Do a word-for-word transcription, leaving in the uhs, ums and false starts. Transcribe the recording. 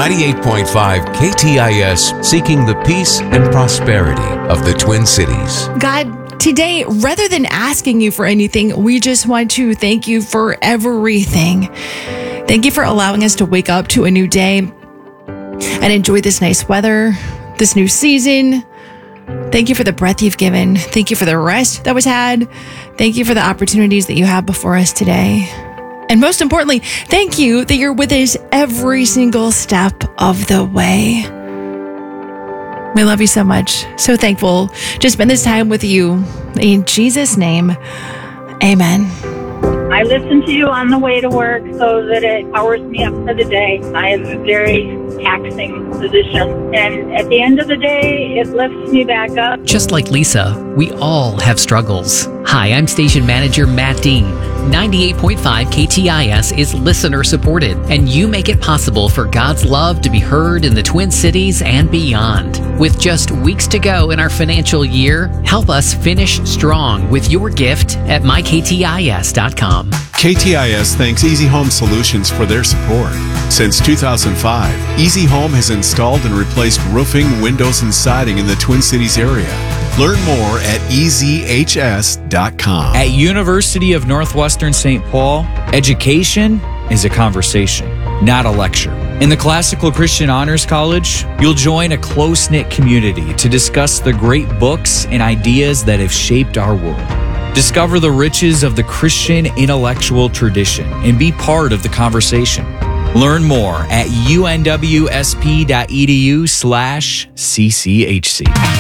ninety-eight point five K T I S, seeking the peace and prosperity of the Twin Cities. God, today, rather than asking you for anything, we just want to thank you for everything. Thank you for allowing us to wake up to a new day and enjoy this nice weather, this new season. Thank you for the breath you've given. Thank you for the rest that was had. Thank you for the opportunities that you have before us today. And most importantly, thank you that you're with us every single step of the way. We love you so much. So thankful to spend this time with you. In Jesus' name, amen. I listen to you on the way to work so that it powers me up for the day. I have a very taxing position. And at the end of the day, it lifts me back up. Just like Lisa, we all have struggles. Hi, I'm station manager Matt Dean. ninety-eight point five K T I S is listener supported, and you make it possible for God's love to be heard in the Twin Cities and beyond. With just weeks to go in our financial year, help us finish strong with your gift at my k t i s dot com. K T I S thanks Easy Home Solutions for their support. Since two thousand five, Easy Home has installed and replaced roofing, windows, and siding in the Twin Cities area. Learn more at e z h s dot com. At University of Northwestern Saint Paul, education is a conversation, not a lecture. In the Classical Christian Honors College, you'll join a close-knit community to discuss the great books and ideas that have shaped our world. Discover the riches of the Christian intellectual tradition and be part of the conversation. Learn more at u n w s p dot e d u slash c c h c.